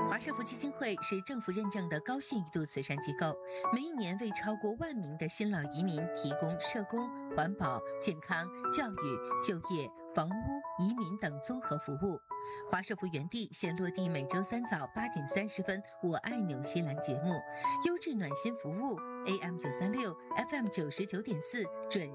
华社福基金会是政府认证的高信誉度慈善机构，每一年为超过1万名的新老移民提供社工、环保、健康、教育、就业、房屋、移民等综合服务。华社福原地现落地每周3早8点30分，我爱纽西兰节目，优质暖心服务 AM936 FM99.4准